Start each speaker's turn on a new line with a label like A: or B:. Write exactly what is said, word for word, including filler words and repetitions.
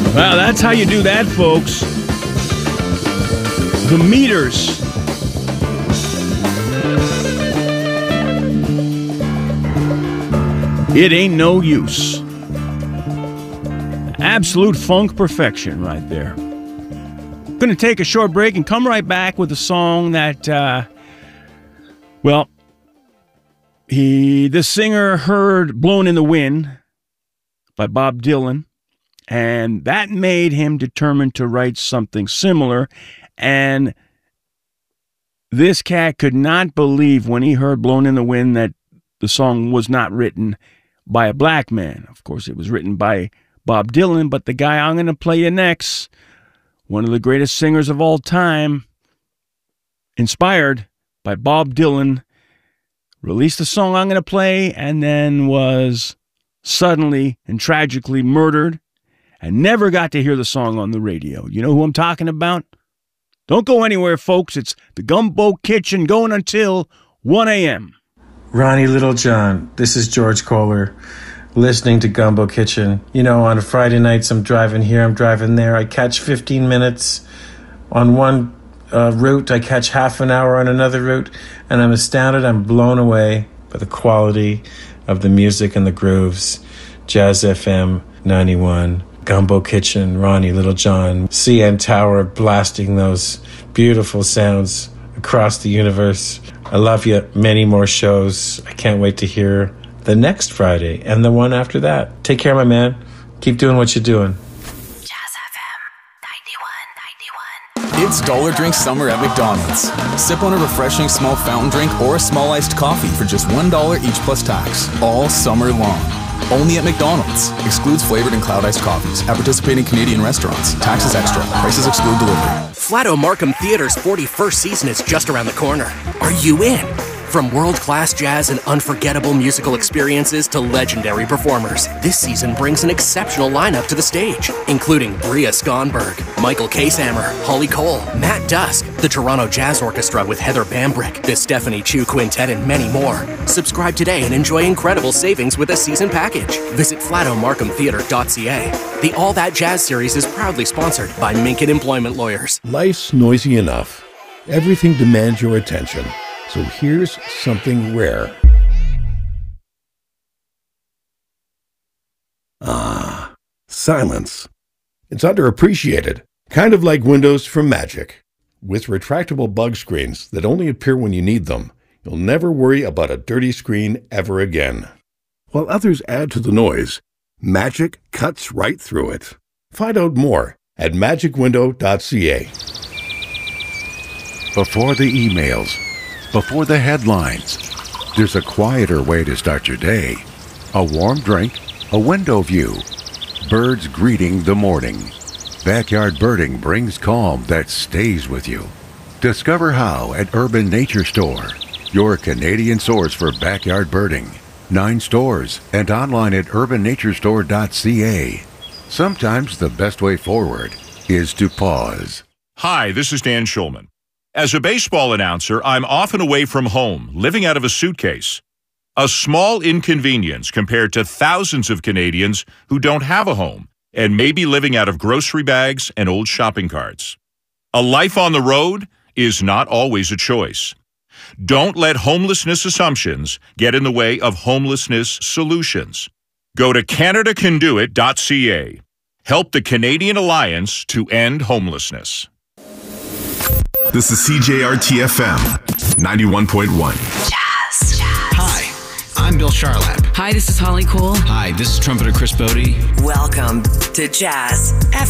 A: Well, that's how you do that, folks. The Meters. It ain't no use. Absolute funk perfection right there. Going to take a short break and come right back with a song that, uh, well, he, the singer heard Blowin' in the Wind by Bob Dylan, and that made him determined to write something similar. And this cat could not believe when he heard Blowin' in the Wind that the song was not written by a black man. Of course, it was written by Bob Dylan, but the guy I'm going to play you next, one of the greatest singers of all time, inspired by Bob Dylan, released the song I'm going to play and then was suddenly and tragically murdered and never got to hear the song on the radio. You know who I'm talking about? Don't go anywhere, folks. It's the Gumbo Kitchen going until one a.m.
B: Ronnie Littlejohn, this is George Kohler, listening to Gumbo Kitchen. You know, on Friday nights, I'm driving here, I'm driving there. I catch fifteen minutes on one uh, route. I catch half an hour on another route, and I'm astounded. I'm blown away by the quality of the music and the grooves. Jazz F M ninety-one, Gumbo Kitchen, Ronnie Littlejohn, C N Tower blasting those beautiful sounds across the universe. I love you. Many more shows. I can't wait to hear the next Friday and the one after that. Take care, my man. Keep doing what you're doing.
C: Jazz F M ninety-one ninety-one.
D: It's Dollar Drink Summer at McDonald's. Sip on a refreshing small fountain drink or a small iced coffee for just one dollar each plus tax, all summer long. Only at McDonald's. Excludes flavored and cloud iced coffees. At participating Canadian restaurants. Taxes extra. Prices exclude delivery.
E: Flato Markham Theater's forty-first season is just around the corner. Are you in? From world-class jazz and unforgettable musical experiences to legendary performers, this season brings an exceptional lineup to the stage, including Bria Skonberg, Michael Casehammer, Holly Cole, Matt Dusk, the Toronto Jazz Orchestra with Heather Bambrick, the Stephanie Chu Quintet, and many more. Subscribe today and enjoy incredible savings with a season package. Visit flato markham theatre dot c a. The All That Jazz series is proudly sponsored by Minkett Employment Lawyers.
F: Life's noisy enough. Everything demands your attention. So here's something rare. Ah, silence. It's underappreciated, kind of like Windows from Magic. With retractable bug screens that only appear when you need them, you'll never worry about a dirty screen ever again. While others add to the noise, Magic cuts right through it. Find out more at magic window dot c a.
G: Before the emails, before the headlines, there's a quieter way to start your day. A warm drink, a window view, birds greeting the morning. Backyard birding brings calm that stays with you. Discover how at Urban Nature Store, your Canadian source for backyard birding. Nine stores and online at urban nature store dot c a. Sometimes the best way forward is to pause.
H: Hi, this is Dan Schulman. As a baseball announcer, I'm often away from home, living out of a suitcase. A small inconvenience compared to thousands of Canadians who don't have a home and may be living out of grocery bags and old shopping carts. A life on the road is not always a choice. Don't let homelessness assumptions get in the way of homelessness solutions. Go to canada can do it dot c a. Help the Canadian Alliance to end homelessness.
I: This is C J R T F M ninety-one point one.
C: Jazz. Jazz.
J: Hi, I'm Bill Charlap.
K: Hi, this is Holly Cole.
J: Hi, this is trumpeter Chris Bodie.
C: Welcome to Jazz F M.